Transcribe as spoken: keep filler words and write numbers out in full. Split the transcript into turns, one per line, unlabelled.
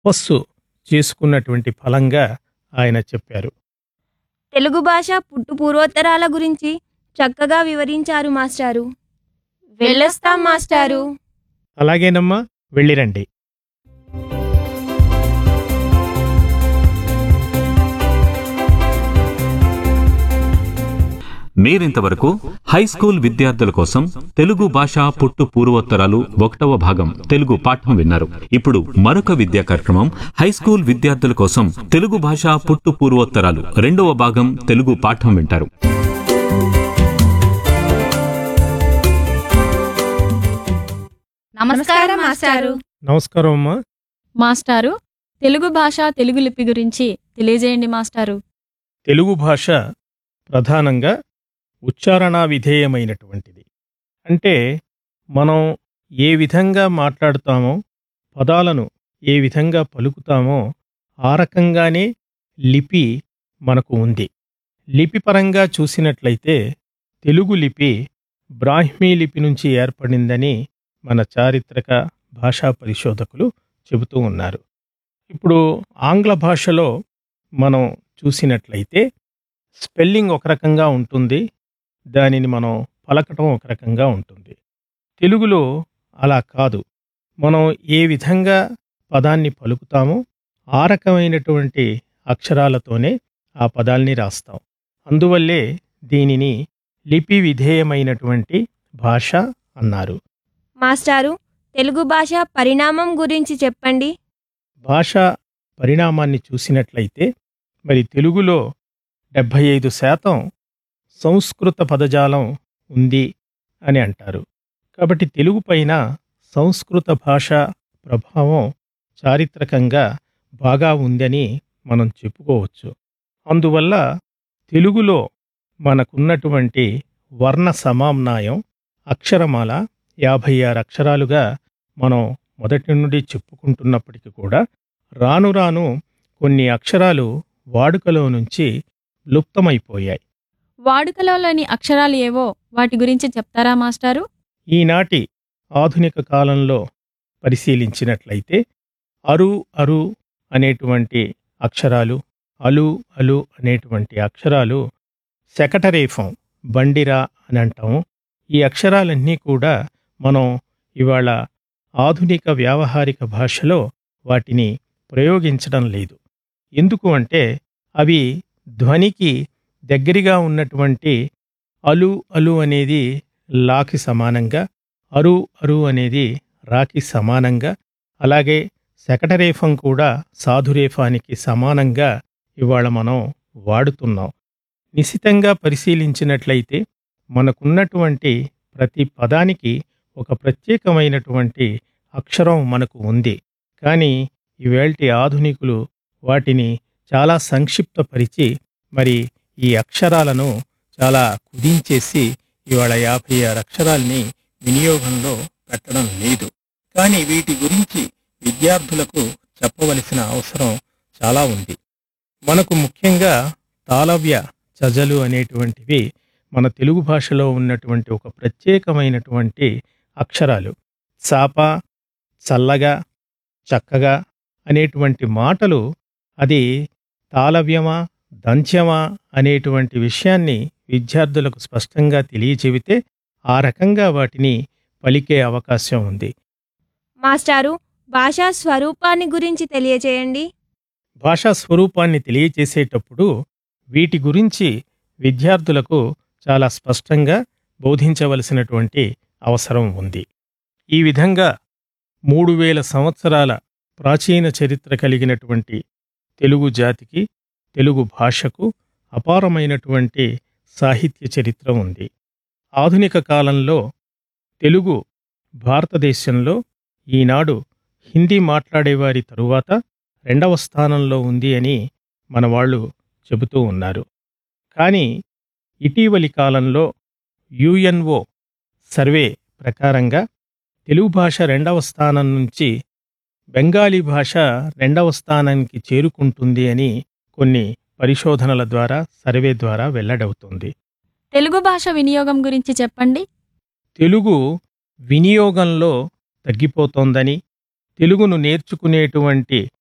తపస్సు చేసుకున్నటువంటి ఫలంగా ఆయన చెప్పారు.
తెలుగు భాష పుట్టు పూర్వోత్తరాల గురించి చక్కగా వివరించారు మాస్టారు. వెళ్ళొస్తాం మాస్టారు.
అలాగేనమ్మా, వెళ్ళిరండి.
మీరింతవరకు హైస్కూల్ విద్యార్థుల కోసం తెలుగు భాషా పుట్టు పూర్వోత్తరాలు ఒకటవ భాగం తెలుగు పాఠం విన్నారు. ఇప్పుడు మరొక విద్యా కార్యక్రమం హైస్కూల్ విద్యార్థుల కోసం తెలుగు భాషా పుట్టు పూర్వోత్తరాలు రెండవ భాగం తెలుగు పాఠం వింటారు.
నమస్కారం మాస్టారు.
నమస్కారం అమ్మా.
మాస్టారు, తెలుగు భాష తెలుగు లిపి గురించి తెలియజేయండి మాస్టారు.
తెలుగు భాష ప్రధానంగా ఉచ్చారణా విధేయమైనటువంటిది. అంటే మనం ఏ విధంగా మాట్లాడుతామో, పదాలను ఏ విధంగా పలుకుతామో ఆ రకంగానే లిపి మనకు ఉంది. లిపిపరంగా చూసినట్లయితే తెలుగు లిపి బ్రాహ్మీ లిపి నుంచి ఏర్పడిందని మన చారిత్రక భాషా పరిశోధకులు చెబుతూ ఉన్నారు. ఇప్పుడు ఆంగ్ల భాషలో మనం చూసినట్లయితే స్పెల్లింగ్ ఒక రకంగా ఉంటుంది, దానిని మనం పలకటం ఒక రకంగా ఉంటుంది. తెలుగులో అలా కాదు. మనం ఏ విధంగా పదాన్ని పలుకుతామో ఆ రకమైనటువంటి అక్షరాలతోనే ఆ పదాల్ని రాస్తాం. అందువల్లే దీనిని లిపి విధేయమైనటువంటి భాష అన్నారు.
మాస్టారు, తెలుగు భాష పరిణామం గురించి చెప్పండి.
భాష పరిణామాన్ని చూసినట్లయితే మరి తెలుగులో డెబ్భై ఐదు శాతం సంస్కృత పదజాలం ఉంది అని అంటారు. కాబట్టి తెలుగు పైన సంస్కృత భాష ప్రభావం చారిత్రకంగా బాగా ఉందని మనం చెప్పుకోవచ్చు. అందువల్ల తెలుగులో మనకున్నటువంటి వర్ణ సమామ్నాయం అక్షరమాల యాభై ఆరు అక్షరాలుగా మనం మొదటి నుండి చెప్పుకుంటున్నప్పటికీ కూడా రాను రాను కొన్ని అక్షరాలు వాడుకలో నుంచి లుప్తమైపోయాయి.
వాడుకలోని అక్షరాలు ఏవో వాటి గురించి చెప్తారా మాస్టారు?
ఈనాటి ఆధునిక కాలంలో పరిశీలించినట్లయితే అరు అరు అనేటువంటి అక్షరాలు, అలు అలు అనేటువంటి అక్షరాలు శకటరేఫం, బండిరా అని అంటాము. ఈ అక్షరాలన్నీ కూడా మనం ఇవాళ ఆధునిక వ్యావహారిక భాషలో వాటిని ప్రయోగించడం లేదు. ఎందుకు అంటే అవి ధ్వనికి దగ్గరగా ఉన్నటువంటి అలు అలు అనేది లాకి సమానంగా, అరు అరు అనేది రాకి సమానంగా, అలాగే శకటరేఫం కూడా సాధురేఫానికి సమానంగా ఇవాళ మనం వాడుతున్నాం. నిశితంగా పరిశీలించినట్లయితే మనకున్నటువంటి ప్రతి పదానికి ఒక ప్రత్యేకమైనటువంటి అక్షరం మనకు ఉంది. కానీ ఈవేళటి ఆధునికులు వాటిని చాలా సంక్షిప్తపరిచి మరి ఈ అక్షరాలను చాలా కుదించేసి ఇవాళ యాభై ఆరు అక్షరాల్ని వినియోగంలో పెట్టడం లేదు. కానీ వీటి గురించి విద్యార్థులకు చెప్పవలసిన అవసరం చాలా ఉంది. మనకు ముఖ్యంగా తాళవ్య చజలు అనేటువంటివి మన తెలుగు భాషలో ఉన్నటువంటి ఒక ప్రత్యేకమైనటువంటి అక్షరాలు. చాప, చల్లగా, చక్కగా అనేటువంటి మాటలు అది తాళవ్యమా దంత్యమా అనేటువంటి విషయాన్ని విద్యార్థులకు స్పష్టంగా తెలియచెబితే ఆ రకంగా వాటిని పలికే అవకాశం ఉంది.
మాస్టారు, భాషా స్వరూపాన్ని గురించి తెలియచేయండి.
భాషా స్వరూపాన్ని తెలియచేసేటప్పుడు వీటి గురించి విద్యార్థులకు చాలా స్పష్టంగా బోధించవలసినటువంటి అవసరం ఉంది. ఈ విధంగా మూడు వేల సంవత్సరాల ప్రాచీన చరిత్ర కలిగినటువంటి తెలుగు జాతికి, తెలుగు భాషకు అపారమైనటువంటి సాహిత్య చరిత్ర ఉంది. ఆధునిక కాలంలో తెలుగు భారతదేశంలో ఈనాడు హిందీ మాట్లాడేవారి తరువాత రెండవ స్థానంలో ఉంది అని మన వాళ్ళు చెబుతూ ఉన్నారు. కానీ ఇటీవలి కాలంలో యుఎన్ఓ సర్వే ప్రకారంగా తెలుగు భాష రెండవ స్థానం నుంచి బెంగాలీ భాష రెండవ స్థానానికి చేరుకుంటుంది అని కొన్ని పరిశోధనల ద్వారా, సర్వే ద్వారా వెల్లడవుతుంది.
తెలుగు భాష వినియోగం గురించి చెప్పండి.
తెలుగు వినియోగంలో తగ్గిపోతోందని, తెలుగును నేర్చుకునేటువంటి